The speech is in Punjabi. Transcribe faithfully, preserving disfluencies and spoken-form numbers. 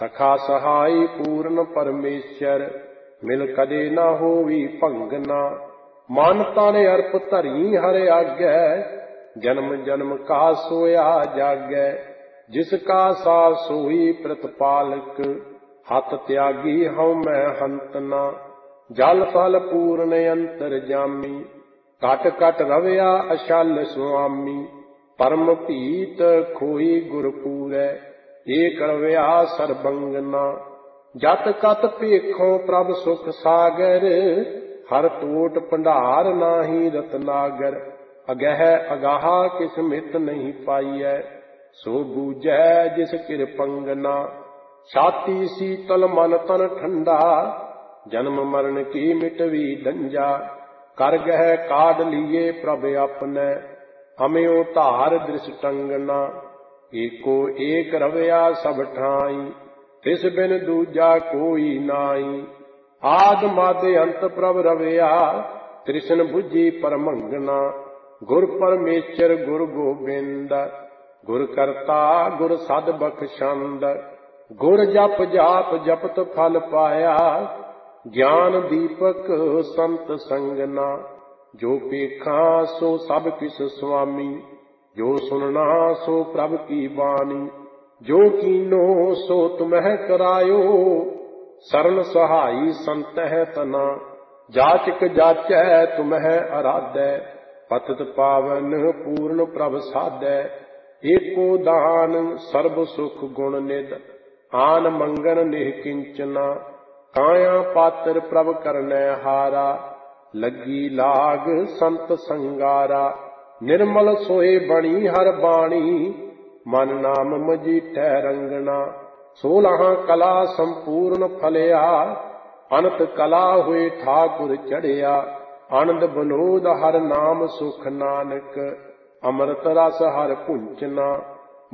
ਸਖਾ ਸਹਾਈ ਪੂਰਨ ਪਰਮੇਸ਼ਰ, ਮਿਲ ਕਦੇ ਨਾ ਹੋਵੀ ਭੰਗਨਾ। ਮਨ ਤਨ ਅਰਪ ਧਰੀ ਹਰਿ ਆਗੈ, ਜਨਮ ਜਨਮ ਕਾ ਸੋਇਆ ਜਾਗੈ। ਜਿਸ ਕਾ ਸਾ ਸੋਈ ਪ੍ਰਤਪਾਲਕ, ਹੱਥ ਤਿਆਗੀ ਹਉ ਮੈਂ ਹੰਤ ਨਾ। ਜਲ ਥਲ ਪੂਰਨ ਅੰਤਰ ਜਾਮੀ, ਘਟ ਘਟ ਰਵਿਆ ਅਛਲ ਸੁਆਮੀ। ਪਰਮ ਭੀਤ ਖੋਈ ਗੁਰ ਪੂਰੈ, ਏਕ ਰਵਿਆ ਸਰਬੰਗਨਾ। ਜਤ ਕਤ ਭੇਖੋਂ ਪ੍ਰਭ ਸੁਖ ਸਾਗਰ, ਹਰ ਟੋਟ ਭੰਡਾਰ ਨਾਹੀ ਰਤਨਾਗਰ। ਅਗਹਿ ਅਗਾਹਾ ਕਿਸ ਮਿਤ ਨਹੀਂ ਪਾਈਐ, ਸੋ ਬੂਝੈ ਜਿਸ ਕਿਰਪੰਗਨਾ। ਛਾਤੀ ਸੀਤਲ ਮਨ ਤਨ ਠੰਡਾ, ਜਨਮ ਮਰਨ ਕੀ ਮਿਟਵੀ ਡੰਜਾ। ਕਰ ਗਹਿ ਕਾਢ ਲੀਏ ਪ੍ਰਭ ਆਪਨੈ, ਹਮਿਓ ਧਾਰ ਦ੍ਰਿਸ਼ ਟੰਗਨਾ। ਏਕੋ ਏਕ ਰਵਿਆ ਸਭ ਠਾਈ, ਤਿਸ ਬਿਨ ਦੂਜਾ ਕੋਈ ਨਾਈ। ਆਦਿ ਮਧ ਅੰਤ ਪ੍ਰਭ ਰਵਿਆ, ਤ੍ਰਿਸ਼ਨ ਬੁੱਝੀ ਪਰਮੰਗਨਾ। ਗੁਰ ਪਰਮੇਸ਼ਰ ਗੁਰ ਗੋਬਿੰਦ, ਗੁਰ ਕਰਤਾ ਗੁਰ ਸਦ ਬਖਸ਼ੰਦ। ਗੁਰ ਜਪ ਜਾਪ ਜਪਤ ਫਲ ਪਾਇਆ, ਗਿਆਨ ਦੀਪਕ ਸੰਤ ਸੰਗਨਾ। ਜੋ ਪੇਖਾਂ ਸੋ ਸਭ ਕਿਸ ਸੁਆਮੀ, ਜੋ ਸੁਨਣਾ ਸੋ ਪ੍ਰਭ ਕੀ ਬਾਣੀ। ਜੋ ਕੀਨੋ ਸੋ ਤੁਮਹਿ ਕਰਾਇਓ, ਸਰਲ ਸਹਾਈ ਸੰਤਹਿ ਤਨਾ। ਜਾਚਕ ਜਾਚੈ ਤੁਮਹਿ ਅਰਾਧੈ, ਪਤਿਤ ਪਾਵਨ ਪੂਰਨ ਪ੍ਰਭ ਸਾਧੈ। ਏਕੋ ਦਾਨ ਸਰਬ ਸੁਖ ਗੁਣ ਨਿਧ, ਆਨ ਮੰਗਨ ਨਿਹ ਕਿੰਚਨਾ। ਕਾਇਆ ਪਾਤਰ ਪ੍ਰਭ ਕਰਨੈ ਹਾਰਾ, ਲੱਗੀ ਲਾਗ ਸੰਤ ਸੰਗਾਰਾ। ਨਿਰਮਲ ਸੋਏ ਬਣੀ ਹਰ ਬਾਣੀ, ਮਨ ਨਾਮ ਮਜੀਠੈ ਰੰਗਣਾ। ਸੋਲਹਾਂ ਕਲਾ ਸੰਪੂਰਨ ਫਲਿਆ, ਅਨੰਤ ਕਲਾ ਹੋਏ ਠਾਕੁਰ ਚੜਿਆ। ਆਨੰਦ ਬਨੋਦ ਹਰ ਨਾਮ ਸੁਖ ਨਾਨਕ, ਅੰਮ੍ਰਿਤ ਰਸ ਹਰ ਭੁੰਚਨਾ।